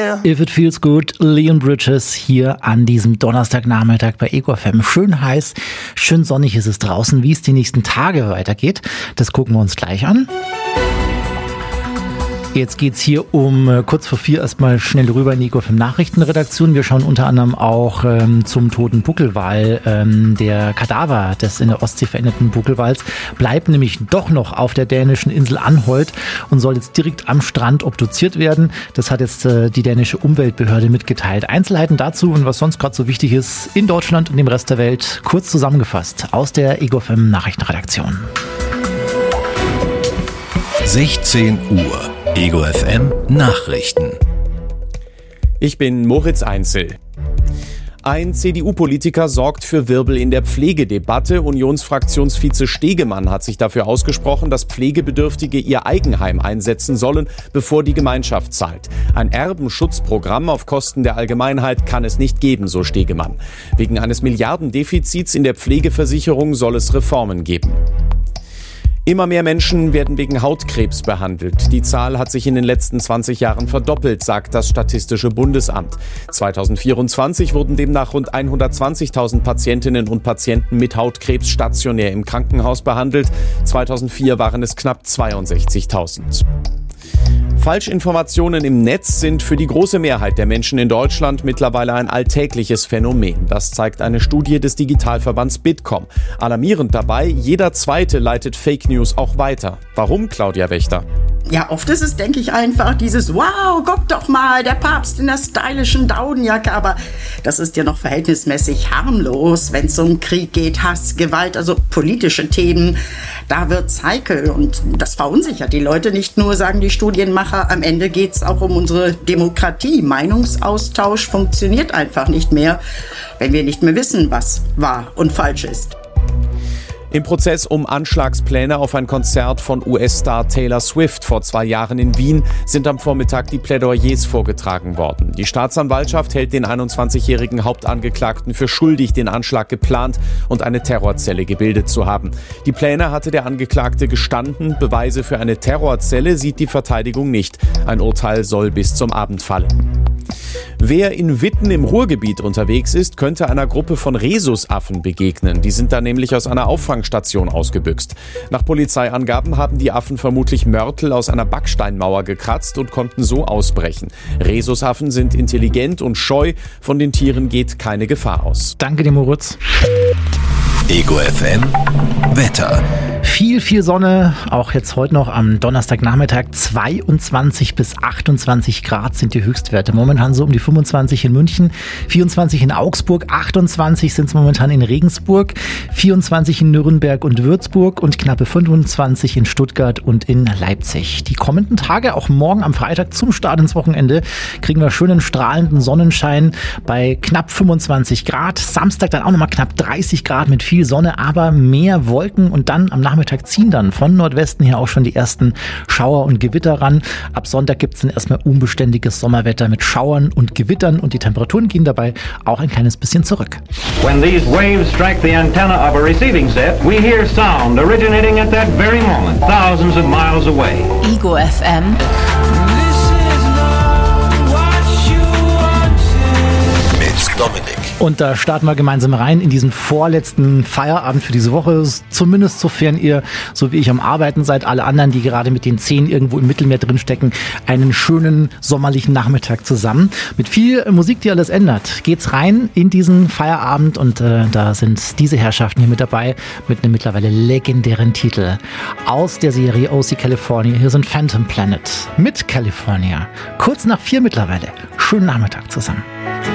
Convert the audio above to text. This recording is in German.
there? If it feels good, Leon Bridges hier an diesem Donnerstagnachmittag bei Ego FM. Schön heiß, schön sonnig ist es draußen. Wie es die nächsten Tage weitergeht, das gucken wir uns gleich an. Jetzt geht's hier um kurz vor 4 erstmal schnell rüber in die Ego FM Nachrichtenredaktion. Wir schauen unter anderem auch zum toten Buckelwal. Der Kadaver des in der Ostsee verendeten Buckelwals bleibt nämlich doch noch auf der dänischen Insel Anholt und soll jetzt direkt am Strand obduziert werden. Das hat jetzt die dänische Umweltbehörde mitgeteilt. Einzelheiten dazu und was sonst gerade so wichtig ist in Deutschland und dem Rest der Welt kurz zusammengefasst aus der Ego FM Nachrichtenredaktion. 16 Uhr. Ego FM Nachrichten. Ich bin Moritz Einzel. Ein CDU-Politiker sorgt für Wirbel in der Pflegedebatte. Unionsfraktionsvize Stegemann hat sich dafür ausgesprochen, dass Pflegebedürftige ihr Eigenheim einsetzen sollen, bevor die Gemeinschaft zahlt. Ein Erbenschutzprogramm auf Kosten der Allgemeinheit kann es nicht geben, so Stegemann. Wegen eines Milliardendefizits in der Pflegeversicherung soll es Reformen geben. Immer mehr Menschen werden wegen Hautkrebs behandelt. Die Zahl hat sich in den letzten 20 Jahren verdoppelt, sagt das Statistische Bundesamt. 2024 wurden demnach rund 120.000 Patientinnen und Patienten mit Hautkrebs stationär im Krankenhaus behandelt. 2004 waren es knapp 62.000. Falschinformationen im Netz sind für die große Mehrheit der Menschen in Deutschland mittlerweile ein alltägliches Phänomen. Das zeigt eine Studie des Digitalverbands Bitkom. Alarmierend dabei, jeder Zweite leitet Fake News auch weiter. Warum, Claudia Wächter? Ja, oft ist es, denke ich, einfach dieses wow, guck doch mal, der Papst in der stylischen Daunenjacke. Aber das ist ja noch verhältnismäßig harmlos, wenn es um Krieg geht, Hass, Gewalt, also politische Themen. Da wird's heikel und das verunsichert die Leute nicht nur, sagen die Studienmacher. Am Ende geht's auch um unsere Demokratie. Meinungsaustausch funktioniert einfach nicht mehr, wenn wir nicht mehr wissen, was wahr und falsch ist. Im Prozess um Anschlagspläne auf ein Konzert von US-Star Taylor Swift vor 2 Jahren in Wien sind am Vormittag die Plädoyers vorgetragen worden. Die Staatsanwaltschaft hält den 21-jährigen Hauptangeklagten für schuldig, den Anschlag geplant und eine Terrorzelle gebildet zu haben. Die Pläne hatte der Angeklagte gestanden, Beweise für eine Terrorzelle sieht die Verteidigung nicht. Ein Urteil soll bis zum Abend fallen. Wer in Witten im Ruhrgebiet unterwegs ist, könnte einer Gruppe von Rhesusaffen begegnen. Die sind da nämlich aus einer Auffangstation ausgebüxt. Nach Polizeiangaben haben die Affen vermutlich Mörtel aus einer Backsteinmauer gekratzt und konnten so ausbrechen. Rhesusaffen sind intelligent und scheu. Von den Tieren geht keine Gefahr aus. Danke dir, Moritz. Ego FM Wetter. Viel Sonne, auch jetzt heute noch am Donnerstagnachmittag. 22 bis 28 Grad sind die Höchstwerte. Momentan so um die 25 in München, 24 in Augsburg, 28 sind es momentan in Regensburg, 24 in Nürnberg und Würzburg und knappe 25 in Stuttgart und in Leipzig. Die kommenden Tage, auch morgen am Freitag zum Start ins Wochenende, kriegen wir schönen strahlenden Sonnenschein bei knapp 25 Grad. Samstag dann auch nochmal knapp 30 Grad mit viel Sonne, aber mehr Wolken und dann am Nachmittag ziehen dann von Nordwesten her auch schon die ersten Schauer und Gewitter ran. Ab Sonntag gibt es dann erstmal unbeständiges Sommerwetter mit Schauern und Gewittern und die Temperaturen gehen dabei auch ein kleines bisschen zurück. When these waves strike the antenna of a receiving set, we hear sound originating at that very moment, thousands of miles away. Ego FM. Mit Dominik. Und da starten wir gemeinsam rein in diesen vorletzten Feierabend für diese Woche. Zumindest sofern ihr, so wie ich, am Arbeiten seid, alle anderen, die gerade mit den Zehen irgendwo im Mittelmeer drinstecken, einen schönen sommerlichen Nachmittag zusammen. Mit viel Musik, die alles ändert, geht's rein in diesen Feierabend und da sind diese Herrschaften hier mit dabei mit einem mittlerweile legendären Titel aus der Serie OC California. Hier sind Phantom Planet mit California. Kurz nach 4 mittlerweile. Schönen Nachmittag zusammen.